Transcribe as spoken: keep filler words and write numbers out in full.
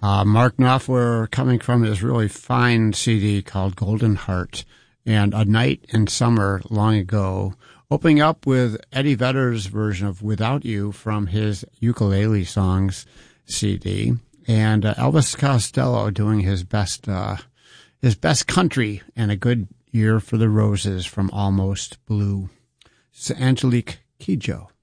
Uh, Mark Knopfler coming from his really fine C D called Golden Heart and A Night in Summer Long Ago, opening up with Eddie Vedder's version of Without You from his Ukulele Songs C D, and uh, Elvis Costello doing his best uh, his best country and A Good Year for the Roses from Almost Blue. It's Angelique Kidjo.